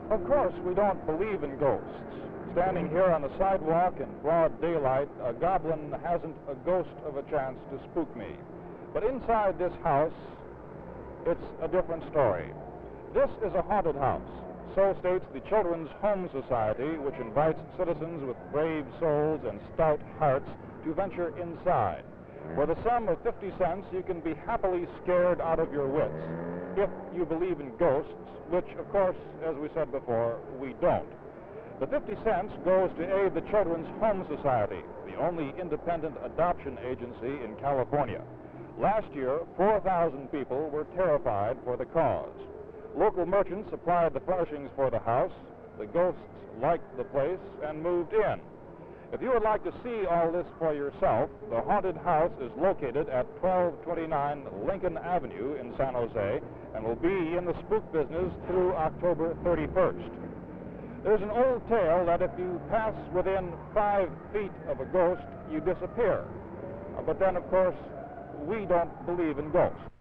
Of course, we don't believe in ghosts. Standing here on the sidewalk in broad daylight, a goblin hasn't a ghost of a chance to spook me. But inside this house, it's a different story. This is a haunted house. So states the Children's Home Society, which invites citizens with brave souls and stout hearts to venture inside. For the sum of 50 cents, you can be happily scared out of your wits, if you believe in ghosts, which, of course, as we said before, we don't. The 50 cents goes to aid the Children's Home Society, the only independent adoption agency in California. Last year, 4,000 people were terrified for the cause. Local merchants supplied the furnishings for the house. The ghosts liked the place and moved in. If you would like to see all this for yourself, the haunted house is located at 1229 Lincoln Avenue in San Jose and will be in the spook business through October 31st. There's an old tale that if you pass within 5 feet of a ghost, you disappear. But then, of course, we don't believe in ghosts.